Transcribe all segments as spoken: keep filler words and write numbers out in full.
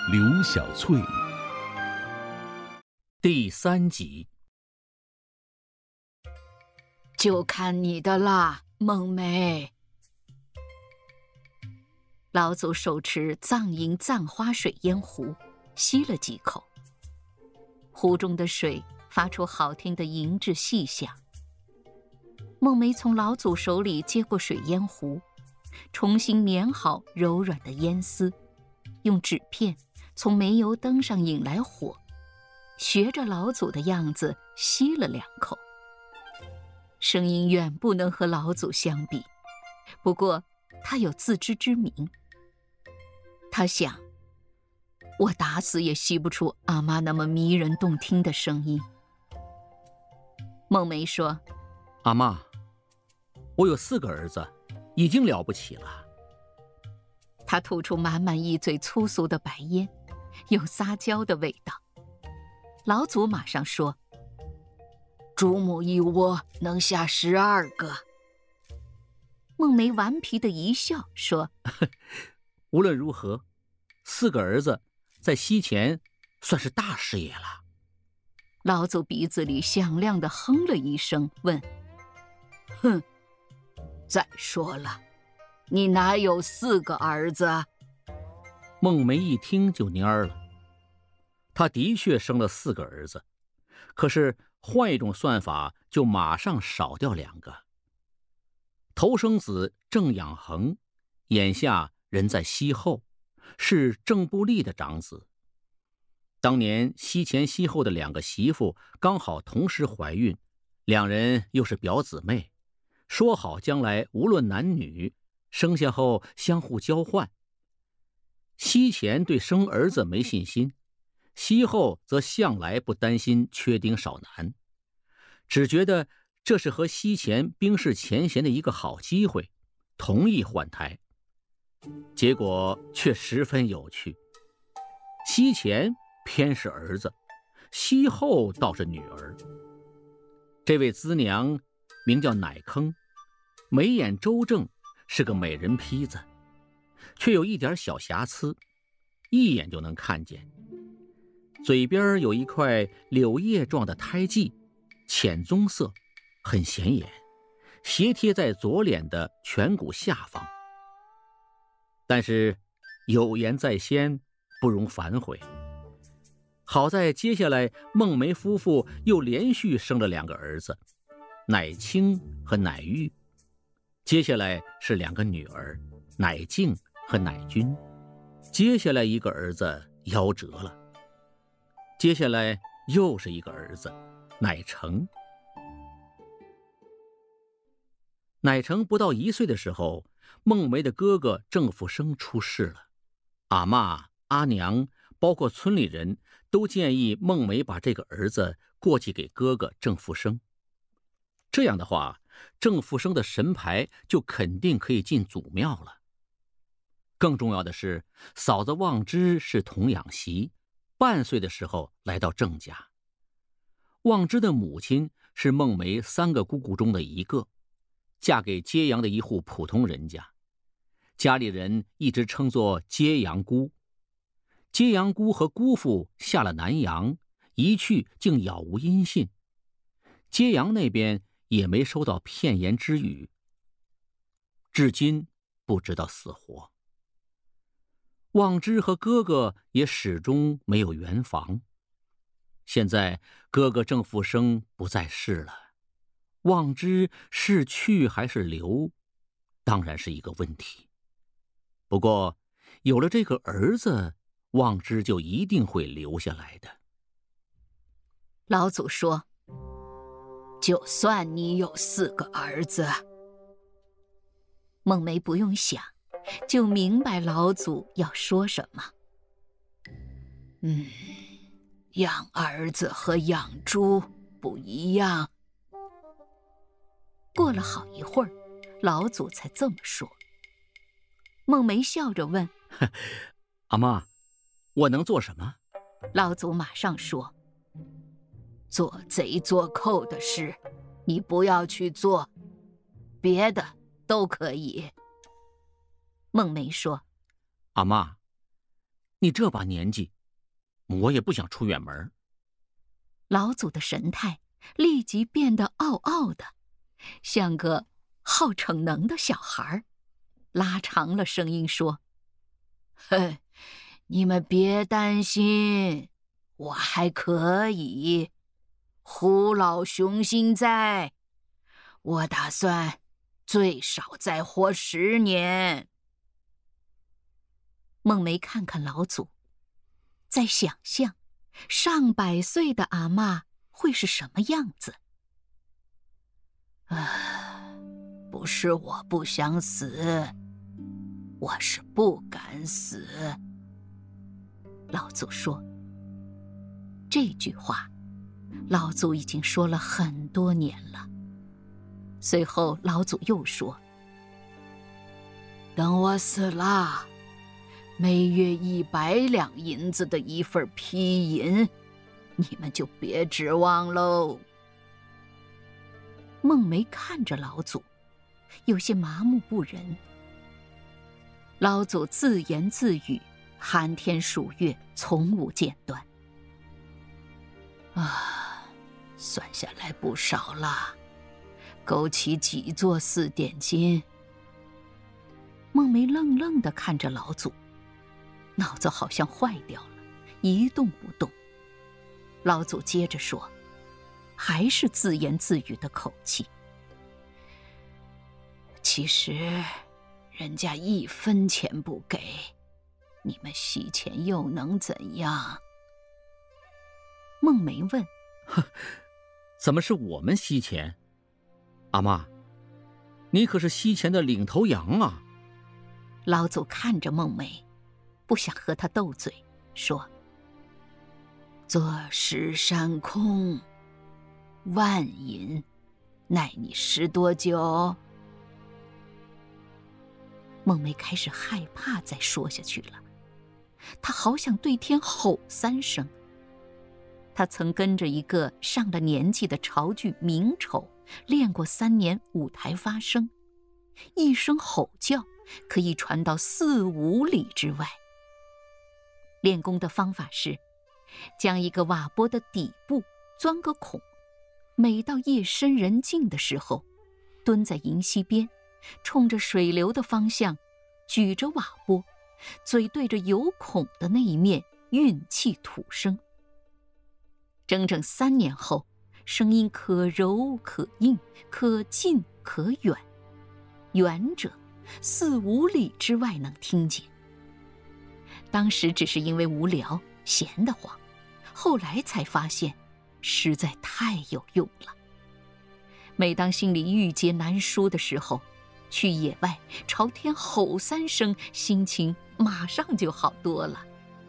刘小翠。 第三集。 就看你的啦，孟梅。老祖手持藏银藏花水烟壶，吸了几口，壶中的水发出好听的银质细响。孟梅从老祖手里接过水烟壶，重新捻好柔软的烟丝，用纸片从煤油灯上引来火，学着老祖的样子吸了两口。声音远不能和老祖相比，不过他有自知之明。他想，我打死也吸不出阿妈那么迷人动听的声音。孟梅说： 阿妈，我有四个儿子，已经了不起了。 他吐出满满一嘴粗俗的白烟，有撒娇的味道。老祖马上说：主母一窝能下十二个。孟梅顽皮的一笑说： 无论如何，四个儿子在西前算是大事业了。 老祖鼻子里响亮地哼了一声，问：哼，再说了，你哪有四个儿子？ 孟梅一听就蔫儿了。他的确生了四个儿子，可是换一种算法，就马上少掉两个。头生子郑养恒，眼下人在西后，是郑不利的长子。当年西前西后的两个媳妇刚好同时怀孕，两人又是表姊妹，说好将来无论男女，生下后相互交换。西前对生儿子没信心，西后则向来不担心缺丁少男，只觉得这是和西前冰释前嫌的一个好机会，同意换胎。结果却十分有趣，西前偏是儿子，西后倒是女儿。这位资娘名叫乃坑，眉眼周正，是个美人坯子，却有一点小瑕疵，一眼就能看见。嘴边有一块柳叶状的胎记，浅棕色，很显眼，斜贴在左脸的颧骨下方。但是有言在先，不容反悔。好在接下来孟梅夫妇又连续生了两个儿子，乃清和乃玉。接下来是两个女儿，乃静和乃君。接下来一个儿子夭折了。接下来又是一个儿子，乃成。乃成不到一岁的时候，孟梅的哥哥郑福生出事了。阿嬷、阿娘，包括村里人都建议孟梅把这个儿子过继给哥哥郑福生。这样的话，郑福生的神牌就肯定可以进祖庙了。更重要的是，嫂子望之是童养媳，半岁的时候来到郑家。望之的母亲是孟梅三个姑姑中的一个，嫁给揭阳的一户普通人家，家里人一直称作揭阳姑。揭阳姑和姑父下了南阳，一去竟杳无音信，揭阳那边也没收到片言之语，至今不知道死活。望之和哥哥也始终没有圆房。现在哥哥郑福生不在世了，望之是去还是留，当然是一个问题。不过有了这个儿子，望之就一定会留下来的。 老祖说：就算你有四个儿子。孟梅不用想，就明白老祖要说什么。嗯，养儿子和养猪不一样。过了好一会儿，老祖才这么说。孟梅笑着问： 阿妈，我能做什么？ 老祖马上说：做贼做寇的事，你不要去做，别的都可以。孟梅说： 阿妈， 你这把年纪，我也不想出远门。 老祖的神态立即变得傲傲的，像个好逞能的小孩，拉长了声音说：“哼，你们别担心，我还可以。虎老雄心在，我打算最少再活十年。”孟梅看看老祖，在想象上百岁的阿嬷会是什么样子。啊，不是我不想死，我是不敢死。老祖说，这句话老祖已经说了很多年了。随后老祖又说，等我死了，每月一百两银子的一份批银，你们就别指望喽。孟梅看着老祖，有些麻木不仁。老祖自言自语，寒天数月，从无间断。啊，算下来不少了，够起几座四点金。孟梅愣愣地看着老祖，脑子好像坏掉了，一动不动。老祖接着说，还是自言自语的口气，其实人家一分钱不给，你们吸钱又能怎样？孟梅问， 怎么是我们吸钱？阿嬷，你可是吸钱的领头羊啊。 老祖看着孟梅，不想和她斗嘴，说，坐石山空，万银，奈你识多久？孟梅开始害怕再说下去了，她好想对天吼三声。她曾跟着一个上了年纪的潮剧名丑练过三年舞台发声，一声吼叫可以传到四五里之外。练功的方法是，将一个瓦钵的底部钻个孔，每到夜深人静的时候，蹲在银溪边，冲着水流的方向，举着瓦钵，嘴对着有孔的那一面运气吐声。整整三年后，声音可柔可硬，可近可远，远者四五里之外能听见。当时只是因为无聊闲得慌，后来才发现实在太有用了。每当心里郁结难舒的时候，去野外朝天吼三声，心情马上就好多了。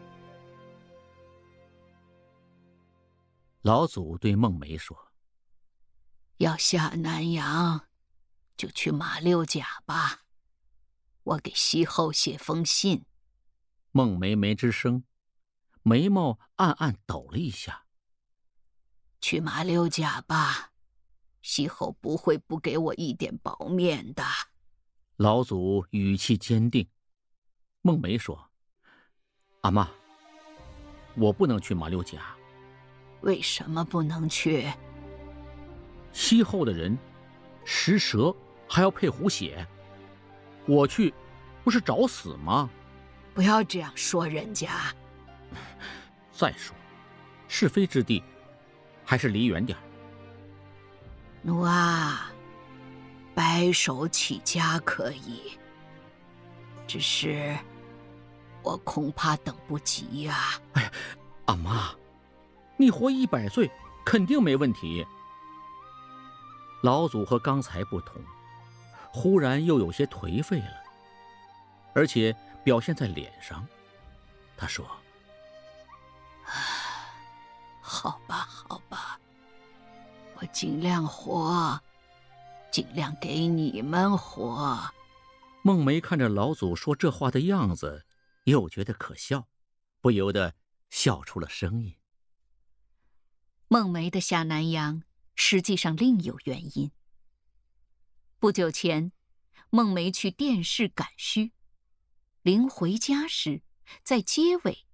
老祖对孟梅说， 要下南洋，就去马六甲吧，我给西后写封信。 孟梅没吱声，眉毛暗暗抖了一下。 去马六甲吧，西后不会不给我一点薄面的。 老祖语气坚定。孟梅说，阿嬷，我不能去马六甲。 为什么不能去？ 西后的人食蛇还要配虎血，我去不是找死吗？ 不要这样说人家。 再说，是非之地，还是离远点。 奴啊，白手起家可以，只是我恐怕等不及呀。 哎呀，阿妈，你活一百岁肯定没问题。老祖和刚才不同，忽然又有些颓废了，而且表现在脸上。他说， 好吧好吧，我尽量活，尽量给你们活。 孟梅看着老祖说这话的样子，又觉得可笑，不由得笑出了声音。 孟梅的下南洋实际上另有原因。不久前，孟梅去殿试赶须，临回家时， 在结尾